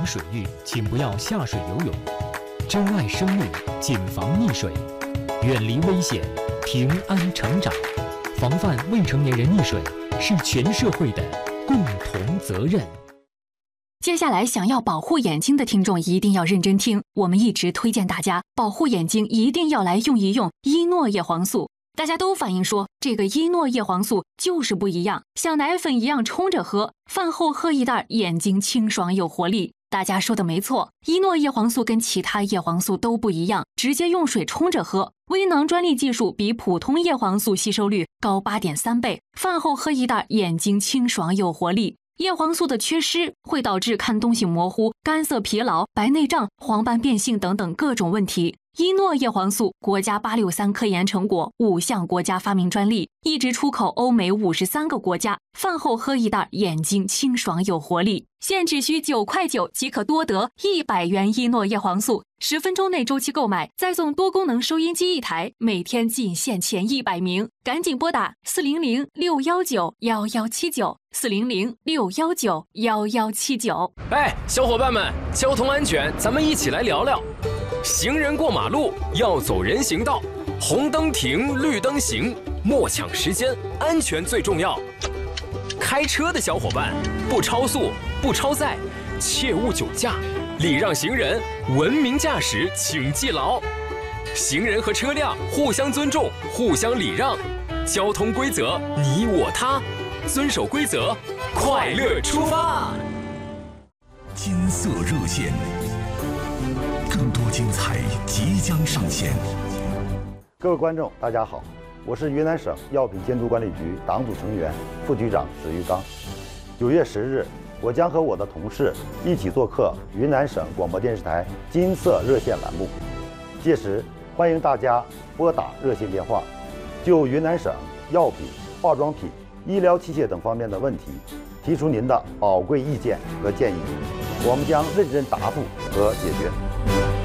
水域，请不要下水游泳。珍爱生命，谨防溺水，远离危险，平安成长。防范未成年人溺水是全社会的共同责任。 接下来，想要保护眼睛的听众一定要认真听，我们一直推荐大家保护眼睛一定要来用一用伊诺叶黄素。大家都反映说，这个伊诺叶黄素就是不一样，像奶粉一样冲着喝，饭后喝一袋，眼睛清爽有活力。大家说的没错，伊诺叶黄素跟其他叶黄素都不一样，直接用水冲着喝。微囊专利技术比普通叶黄素吸收率高8.3倍，饭后喝一袋，眼睛清爽有活力。叶黄素的缺失会导致看东西模糊、干涩疲劳、白内障、黄斑变性等等各种问题。伊诺叶黄素国家863科研成果，5项国家发明专利，一直出口欧美53个国家。饭后喝一袋，眼睛清爽有活力。现只需9.9块即可多得100元伊诺叶黄素，10分钟内周期购买，再送多功能收音机1台，每天仅限前100名，赶紧拨打400-619-1179，400-619-1179。 哎，小伙伴们，交通安全，咱们一起来聊聊。行人过马路要走人行道，红灯停，绿灯行，莫抢时间，安全最重要。开车的小伙伴，不超速，不超载，切勿酒驾，礼让行人，文明驾驶，请记牢。行人和车辆互相尊重，互相礼让，交通规则你我他，遵守规则，快乐出发。 金色热线，更多精彩即将上线。 各位观众，大家好，我是云南省药品监督管理局党组成员、副局长史玉刚。9月10日，我将和我的同事一起做客云南省广播电视台金色热线栏目。届时，欢迎大家拨打热线电话，就云南省药品、化妆品、医疗器械等方面的问题，提出您的宝贵意见和建议，我们将认真答复和解决。